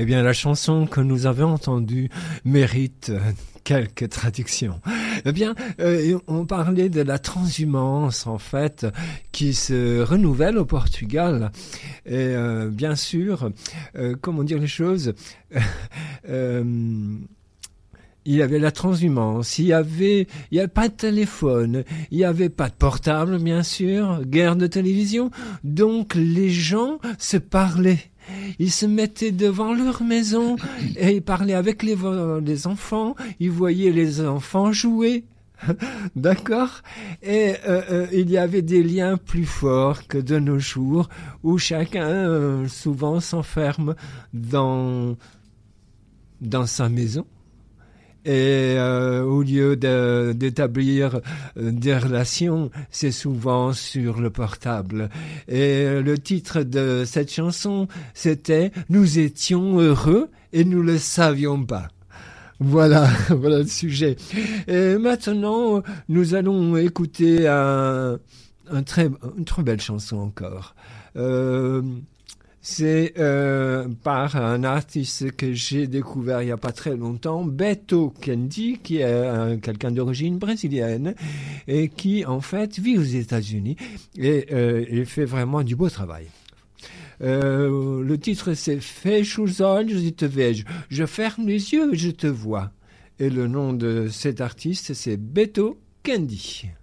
Eh bien, la chanson que nous avons entendue mérite quelques traductions. Eh bien, on parlait de la transhumance, en fait, qui se renouvelle au Portugal. Et bien sûr, comment dire les choses il y avait la transhumance, il y avait pas de téléphone, il y avait pas de portable, bien sûr, guerre de télévision. Donc, les gens se parlaient. Ils se mettaient devant leur maison et ils parlaient avec les enfants. Ils voyaient les enfants jouer. D'accord? Et il y avait des liens plus forts que de nos jours où chacun souvent s'enferme dans sa maison. Et au lieu d'établir des relations, c'est souvent sur le portable. Et le titre de cette chanson, c'était « Nous étions heureux et nous le savions pas ». Voilà, voilà le sujet. Et maintenant, nous allons écouter une très belle chanson encore. C'est par un artiste que j'ai découvert il n'y a pas très longtemps, Beto Kendi, qui est quelqu'un d'origine brésilienne et qui en fait vit aux États-Unis et il fait vraiment du beau travail. Le titre c'est Fecho os olhos e te vejo. Je ferme les yeux et je te vois. Et le nom de cet artiste c'est Beto Kendi.